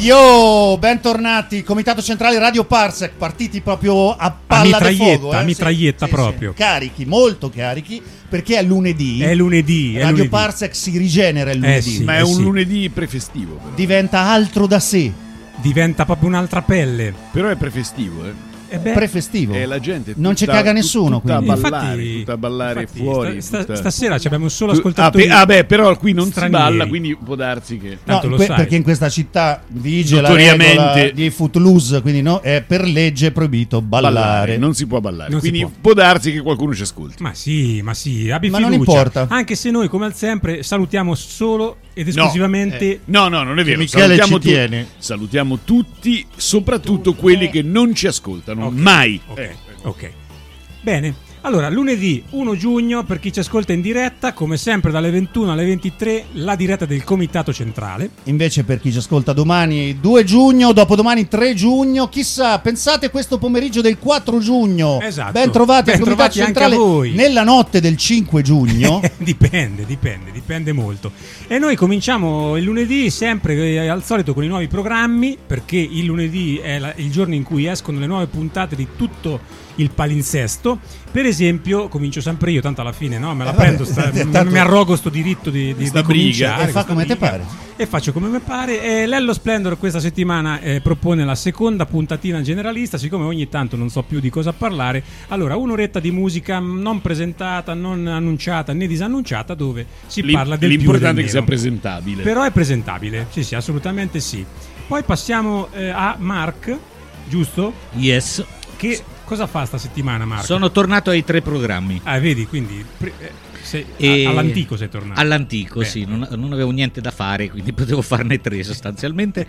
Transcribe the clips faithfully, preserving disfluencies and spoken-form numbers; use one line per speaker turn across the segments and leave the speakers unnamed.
Yo, bentornati, Comitato Centrale Radio Parsec, partiti proprio a palla di fuoco, eh?
mitraglietta
sì,
proprio.
Sì, carichi, molto carichi, perché è lunedì.
È lunedì.
Radio
è lunedì.
Parsec si rigenera il lunedì.
Eh sì,
Ma è
eh
un
sì.
lunedì prefestivo. Però.
Diventa altro da sé.
Diventa proprio un'altra pelle.
Però è prefestivo, eh.
E beh,
Prefestivo.
E la gente
non ci
tutta-
caga nessuno,
tutta
quindi.
a ballare,
Infatti-
tutta a ballare
infatti,
fuori.
sta- sta-
tutta-
Stasera ci abbiamo solo
Tu-
ascoltatori.
Ah, pe- ah, beh, però qui non
stranieri.
si balla, quindi può darsi che.
No,
Tanto lo
que-
sai.
perché in questa città vige la
Notoriamente-
regola di Footloose, quindi no, è per legge proibito ballare.
Ballare, non si può ballare.
Non si
Quindi
può.
può. darsi che qualcuno ci ascolti.
Ma sì, ma sì, abbi
Ma
fiducia.
non importa.
Anche se noi, come al sempre, salutiamo solo ed esclusivamente.
eh.
No, no, non è vero.
Michele
salutiamo
ci tiene.
Salutiamo tutti, soprattutto quelli che non ci ascoltano.
Ok,
Mai.
Ok,
Eh.
ok. Bene. Allora, lunedì primo giugno, per chi ci ascolta in diretta, come sempre dalle ventuno alle ventitré, la diretta del Comitato Centrale.
Invece per chi ci ascolta domani due giugno, dopodomani tre giugno, chissà, pensate questo pomeriggio del quattro giugno.
Esatto.
Ben trovati al
Ben
Comitato
trovati anche
Centrale
a voi.
nella notte del cinque giugno.
dipende, dipende, dipende molto. E noi cominciamo il lunedì sempre eh, al solito con i nuovi programmi, perché il lunedì è la- il giorno in cui escono le nuove puntate di tutto il palinsesto. Per esempio, comincio sempre io, tanto alla fine no, me la
Eh,
prendo,
vabbè,
sta-
tanto-
mi arrogo sto diritto di, di,
Sta
di
briga.
cominciare,
E fa
questa
come te
briga.
pare.
E faccio come mi pare. E Lello Splendor questa settimana eh, propone la seconda puntatina generalista. Siccome ogni tanto non so più di cosa parlare, allora un'oretta di musica non presentata, non annunciata né disannunciata, dove si
L'im-
parla del più e
L'importante
del
è che sia
meno.
presentabile.
Però è presentabile, sì sì, assolutamente sì. Poi passiamo eh, a Mark, giusto?
Yes,
Che cosa fa sta settimana Mark?
sono tornato ai tre programmi.
Ah, vedi, quindi pri- eh, sei-
E-
a- all'antico sei tornato.
All'antico,
Bene.
sì, non, non avevo niente da fare, quindi potevo farne tre sostanzialmente.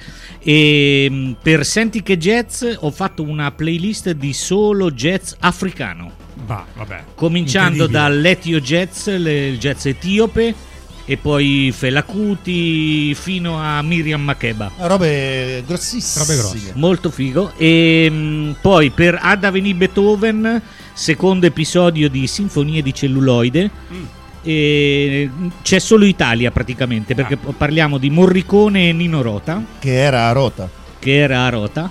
E mh, per Senti che Jazz ho fatto una playlist di solo jazz africano,
Va, vabbè.
cominciando
Incredibile.
dall'Etio Jazz, le- il jazz etiope, e poi Fela Kuti fino a Miriam Makeba.
Robe grossissime.
Robe grosse.
Molto figo. E mh, poi per Ada Veni Beethoven, secondo episodio di Sinfonie di celluloide.
Mm.
E mh, c'è solo Italia praticamente, perché
Ah.
parliamo di Morricone e Nino Rota,
Che era a rota.
che era a Rota.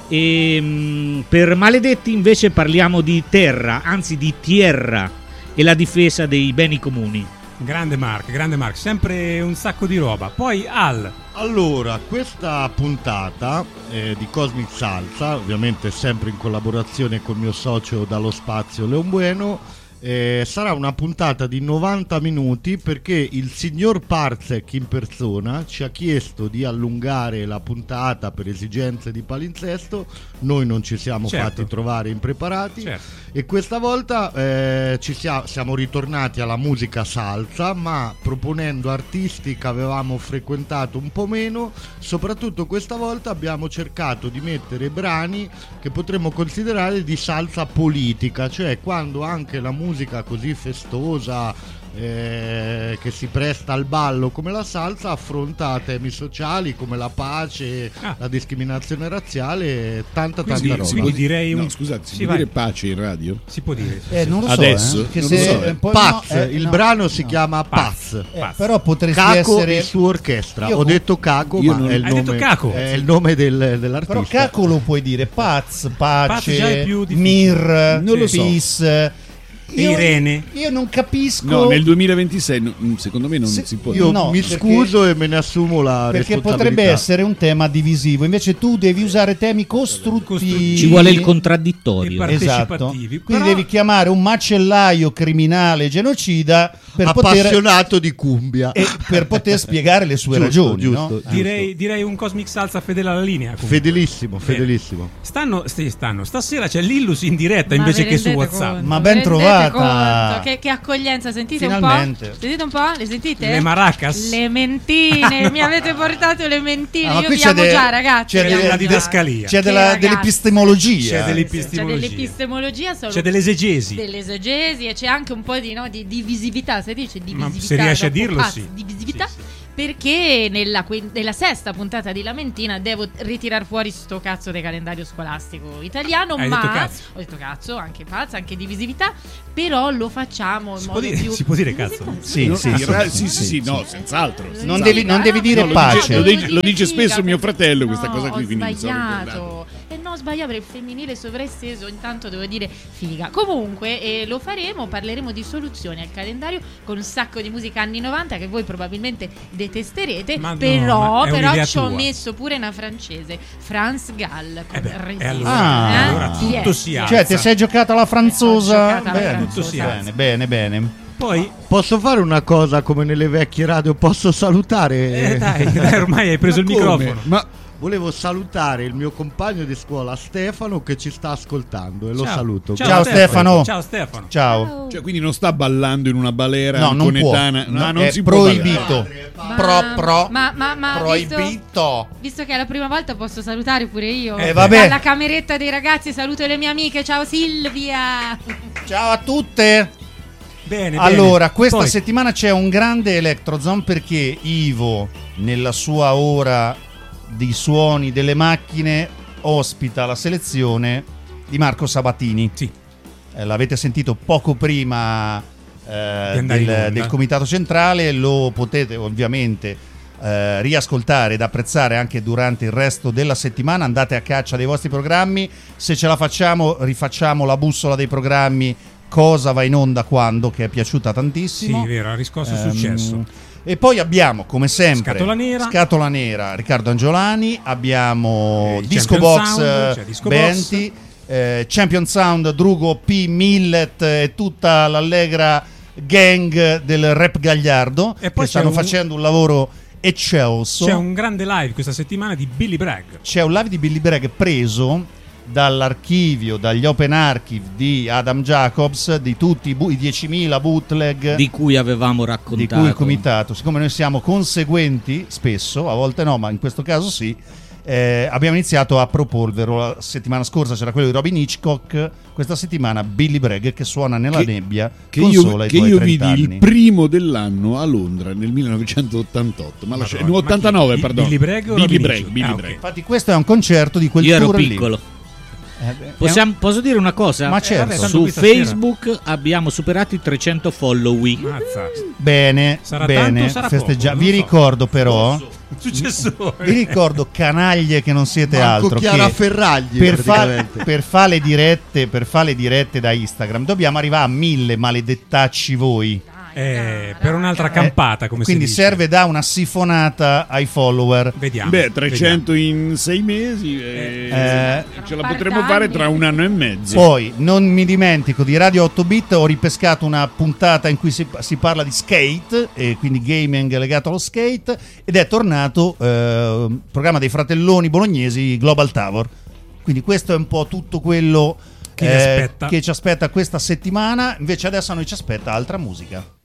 E mh, per Maledetti invece parliamo di terra, anzi di tierra e la difesa dei beni comuni.
Grande Mark, grande Mark, sempre un sacco di roba. Poi Al,
Allora, questa puntata eh, di Cosmic Salsa, ovviamente sempre in collaborazione con mio socio dallo spazio Leon Bueno, eh, sarà una puntata di novanta minuti perché il signor Parsec in persona ci ha chiesto di allungare la puntata per esigenze di palinsesto. Noi non ci siamo
Certo.
fatti trovare impreparati.
certo.
E questa volta eh, ci sia- siamo ritornati alla musica salsa, ma proponendo artisti che avevamo frequentato un po' meno. Soprattutto questa volta abbiamo cercato di mettere brani che potremmo considerare di salsa politica, cioè quando anche la musica così festosa eh, che si presta al ballo come la salsa affronta temi sociali come la pace,
Ah.
la discriminazione razziale, tanta
Quindi-
tanta roba.
quindi direi
No,
un...
scusate, si
Sì,
può
vai.
dire pace in radio?
Si può dire. sì,
Eh,
sì.
non lo so.
Adesso?
eh, che
Non
se-
lo so, eh.
poi
Paz,
no, eh,
il
no,
brano si
no.
chiama
Paz.
Paz.
Eh,
Paz.
però potresti
Caco
essere.
e su orchestra.
Io
Ho
com-
detto Caco,
Io
ma
non-
è il
Hai detto
nome,
Caco?
è il nome del- dell'artista.
Però Caco lo puoi dire. Paz,
Paz già è
pace,
più difficile.
mir,
Non lo so.
peace.
E
Io-
Irene?
Io non capisco.
No, nel duemilaventisei no, secondo me non
Se-
si può.
Io
No,
mi
perché-
scuso e me ne assumo la
Perché
responsabilità.
potrebbe essere un tema divisivo. Invece tu devi usare temi costruttivi.
Ci vuole il
E
contraddittorio.
par-
Esatto.
partecipativi.
Quindi
Però-
devi chiamare un macellaio criminale genocida per poter,
appassionato di cumbia.
e per poter spiegare le sue
Giusto,
ragioni.
giusto,
no?
giusto.
Direi, direi un Cosmic Salsa fedele alla linea. comunque.
Fedelissimo,
Bene.
fedelissimo.
Stanno, sì, stanno. Stasera c'è l'Illus in diretta
Ma
invece
vi
che su
rendete
WhatsApp.
conto?
Ma
Vi
ben
rendete
trovata.
conto? Che, che accoglienza, sentite
Finalmente.
un po'? Sentite un po'? Le sentite?
Le maracas.
Le mentine, mi avete portato le mentine.
Ah, ma
Io
qui
vi
c'è
amo
de-
già, ragazzi.
c'è
vi
de-
amo
la
già.
didascalia.
C'è
Che
della-
ragazzi.
dell'epistemologia.
C'è
C'è
dell'epistemologia.
dell'epistemologia, solo
C'è dell'esegesi.
dell'esegesi e c'è anche un po' di, no, di divisività, si dice divisività.
se riesci a
dopo
dirlo,
paz,
sì.
Divisività.
Sì, sì.
perché nella, que- nella sesta puntata di Lamentina devo ritirare fuori sto cazzo del calendario scolastico italiano.
Hai
ma
detto cazzo?
ho detto cazzo, anche pazza, anche divisività, però lo facciamo in
Si
modo
può dire-
più
si può dire cazzo?
Sì,
No,
sì,
in
sì,
realtà-
sì,
sì, sì,
sì,
sì,
sì.
no, senz'altro.
Non
senz'altro.
devi, non devi dire
No, lo
pace.
dice- lo dice-
Devo
lo
dire
dice
figa,
spesso mio fratello
no,
questa cosa qui,
ho
quindi mi sono
sbagliato. E no, ho sbagliato per il femminile sovraesteso, intanto devo dire figa. Comunque eh, lo faremo, parleremo di soluzioni al calendario con un sacco di musica anni novanta che voi probabilmente detesterete,
Ma no,
però,
ma è
però
un'idea
ci ho
tua.
messo pure una francese, France Gall, con
Eh beh,
Resist.
e allora,
Ah.
allora
Chi è?
tutto si alza.
Cioè, ti sei giocata la franzosa?
Ho giocata la
Bene,
franzosa.
Tutto si
bene, bene, bene.
Poi,
Posso fare una cosa come nelle vecchie radio? Posso salutare?
eh, dai, dai, ormai hai preso il
Ma come?
microfono.
Ma
Volevo salutare il mio compagno di scuola Stefano che ci sta ascoltando e lo
Ciao.
saluto.
Ciao, Stefano.
Ciao Stefano.
Ciao.
cioè, quindi non sta ballando in una balera
No, non può.
conetana. No,
No,
non
è
si può ballare.
proibito.
Ma-
Pro, pro.
ma, ma, ma visto,
Proibito.
visto che è la prima volta posso salutare pure io.
Eh, vabbè.
Dalla cameretta dei ragazzi saluto le mie amiche. Ciao Silvia.
Ciao a tutte.
Bene,
Allora,
bene.
questa
Poi,
settimana c'è un grande Electrozone perché Ivo, nella sua ora di suoni delle macchine, ospita la selezione di Marco Sabatini.
Sì.
Eh, l'avete sentito poco prima
Di
eh,
andare in
del,
onda.
del Comitato Centrale, lo potete ovviamente eh, riascoltare ed apprezzare anche durante il resto della settimana. Andate a caccia dei vostri programmi, se ce la facciamo rifacciamo la bussola dei programmi, cosa va in onda quando, che è piaciuta
Sì,
tantissimo.
vero, ha riscosso
Ehm,
successo.
E poi abbiamo, come sempre,
Scatola Nera.
Scatola Nera, Riccardo Angiolani, abbiamo
Eh,
Disco
Champion
Box,
Sound,
eh,
cioè Disco
Benti, eh, Champion Sound, Drugo P, Millet e tutta l'allegra gang del rap gagliardo
E poi
che stanno
c'è un-
facendo un lavoro eccelso.
C'è un grande live questa settimana di Billy Bragg.
C'è un live di Billy Bragg preso dall'archivio, dagli open archive di Adam Jacobs, di tutti i, bu- i diecimila bootleg
di cui avevamo
di
raccontato.
cui il comitato, siccome noi siamo conseguenti spesso, a volte no, ma in questo caso sì, eh, abbiamo iniziato a proporvelo. La settimana scorsa c'era quello di Robin Hitchcock, questa settimana Billy Bragg che suona nella
Che-
nebbia
Che
con
io,
solo i
che
tuoi
io
trenta
vidi
anni.
il primo dell'anno a Londra nel millenovecentottantotto, ma lascia-
Madonna,
no, ottantanove,
ma chi?
perdono.
Billy Bragg o
Billy
Robin
Bragg,
Hitchcock?
Billy
Ah, ok.
Bragg.
Infatti questo è un concerto di quel
Io ero
tour lì.
piccolo.
Eh, beh,
Possiamo- posso dire una cosa?
Ma certo.
vabbè, tanto
Su
qui stasera-
Facebook abbiamo superato i trecento follower.
Mazza.
Bene,
Sarà
bene,
tanto, sarà
festeggia-
poco, non
Vi
lo so.
ricordo però,
Successore.
vi ricordo canaglie che non siete
Manco
altro
Chiara
che
Ferragli
per, fa-
praticamente.
per fare le dirette, per fare le dirette da Instagram dobbiamo arrivare a mille, maledettacci voi.
Eh, per un'altra campata, come
Quindi
si dice.
serve da una sifonata ai follower.
Vediamo.
Beh, trecento in sei mesi
Eh,
eh, ce la
Par
potremo
d'anni.
fare tra un anno e mezzo.
Poi non mi dimentico di Radio otto bit, ho ripescato una puntata in cui si, si parla di skate e quindi gaming legato allo skate ed è tornato eh, il programma dei fratelloni bolognesi Global Tower. Quindi questo è un po' tutto quello
Che ci
eh,
aspetta.
che ci aspetta questa settimana. Invece adesso a noi ci aspetta altra musica.